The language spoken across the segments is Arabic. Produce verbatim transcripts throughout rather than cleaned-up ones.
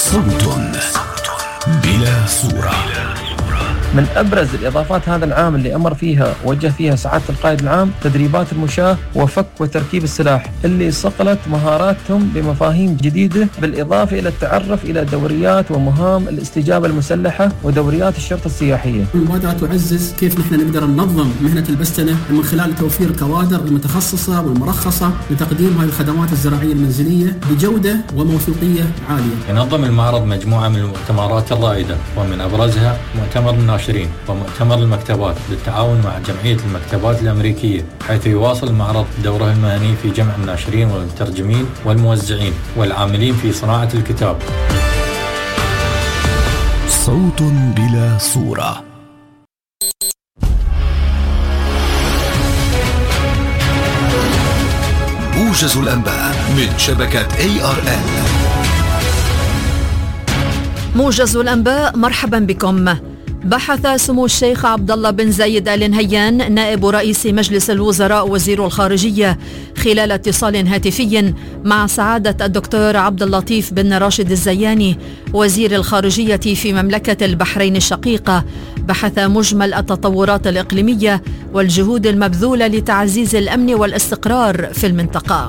صوت بلا صورة. من أبرز الإضافات هذا العام اللي أمر فيها وجه فيها سعادة القائد العام تدريبات المشاة وفك وتركيب السلاح اللي صقلت مهاراتهم بمفاهيم جديدة، بالإضافة إلى التعرف إلى دوريات ومهام الاستجابة المسلحة ودوريات الشرطة السياحية. المبادرة تعزز كيف نحن نقدر ننظم مهنة البستنة من خلال توفير كوادر المتخصصة والمرخصة لتقديم هذه الخدمات الزراعية المنزلية بجودة وموثوقية عالية. ينظم المعرض مجموعة من المؤتمرات الرائدة، ومن أبرزها مؤتمر الناشرين ومؤتمر المكتبات بالتعاون مع جمعية المكتبات الأمريكية، حيث يواصل المعرض دوره المهني في جمع الناشرين والمترجمين والموزعين والعاملين في صناعة الكتاب. صوت بلا صورة. موجز الأنباء من شبكة إيه آر إل. موجز الأنباء، مرحبا بكم. بحث سمو الشيخ عبد الله بن زايد آل نهيان نائب رئيس مجلس الوزراء وزير الخارجية خلال اتصال هاتفي مع سعادة الدكتور عبد اللطيف بن راشد الزياني وزير الخارجية في مملكة البحرين الشقيقة، بحث مجمل التطورات الإقليمية والجهود المبذولة لتعزيز الأمن والاستقرار في المنطقة.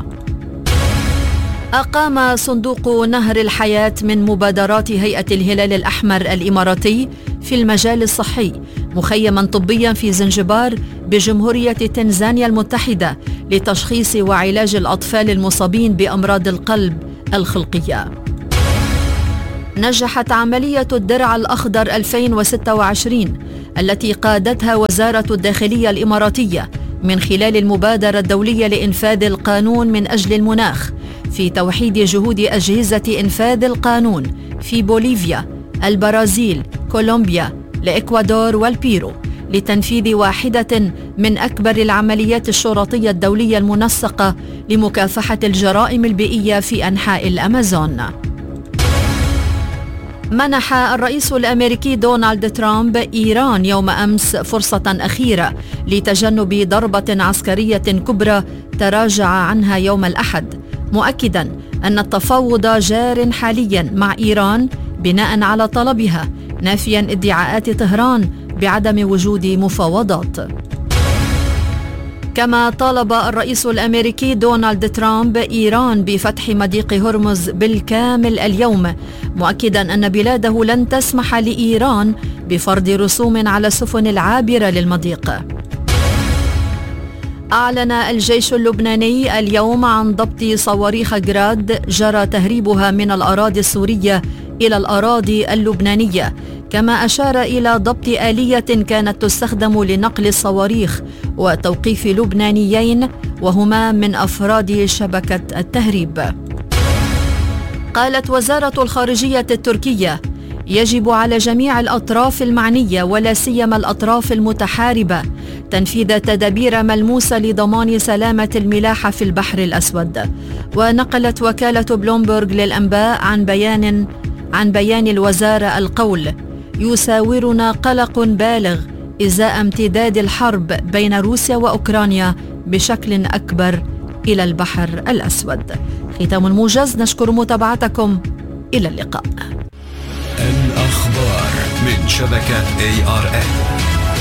أقام صندوق نهر الحياة من مبادرات هيئة الهلال الأحمر الإماراتي في المجال الصحي مخيما طبيا في زنجبار بجمهورية تنزانيا المتحدة لتشخيص وعلاج الأطفال المصابين بأمراض القلب الخلقية. نجحت عملية الدرع الأخضر ألفين وستة وعشرين التي قادتها وزارة الداخلية الإماراتية من خلال المبادرة الدولية لإنفاذ القانون من أجل المناخ في توحيد جهود أجهزة إنفاذ القانون في بوليفيا، البرازيل، كولومبيا، الإكوادور والبيرو لتنفيذ واحدة من أكبر العمليات الشرطية الدولية المنسقة لمكافحة الجرائم البيئية في أنحاء الأمازون. منح الرئيس الأمريكي دونالد ترامب إيران يوم أمس فرصة أخيرة لتجنب ضربة عسكرية كبرى تراجع عنها يوم الأحد، مؤكدا أن التفاوض جار حاليا مع إيران بناء على طلبها، نافيا ادعاءات طهران بعدم وجود مفاوضات. كما طالب الرئيس الأمريكي دونالد ترامب إيران بفتح مضيق هرمز بالكامل اليوم، مؤكدا أن بلاده لن تسمح لإيران بفرض رسوم على السفن العابرة للمضيق. أعلن الجيش اللبناني اليوم عن ضبط صواريخ جراد جرى تهريبها من الأراضي السورية إلى الأراضي اللبنانية، كما أشار إلى ضبط آلية كانت تستخدم لنقل الصواريخ وتوقيف لبنانيين وهما من أفراد شبكة التهريب. قالت وزارة الخارجية التركية: يجب على جميع الأطراف المعنية ولا سيما الأطراف المتحاربة تنفيذ تدابير ملموسة لضمان سلامة الملاحة في البحر الأسود. ونقلت وكالة بلومبرغ للأنباء عن بيان عن بيان الوزارة القول: يساورنا قلق بالغ إزاء امتداد الحرب بين روسيا وأوكرانيا بشكل أكبر إلى البحر الأسود. ختام الموجز، نشكر متابعتكم، إلى اللقاء. الأخبار من شبكة إيه آر إل.